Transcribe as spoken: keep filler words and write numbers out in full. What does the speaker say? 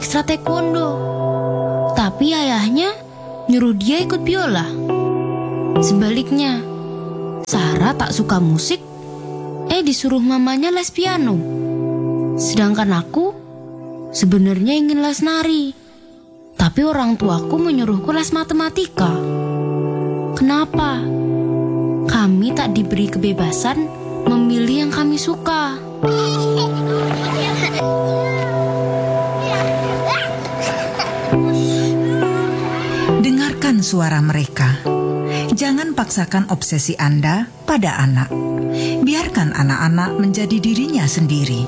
ekstra taekwondo. Tapi ayahnya nyuruh dia ikut biola. Sebaliknya, Sarah tak suka musik, eh disuruh mamanya les piano. Sedangkan aku sebenarnya ingin les nari, tapi orang tuaku menyuruhku les matematika. Kenapa? Kami tak diberi kebebasan memilih yang kami suka. Dengarkan suara mereka. Jangan paksakan obsesi Anda pada anak. Biarkan anak-anak menjadi dirinya sendiri.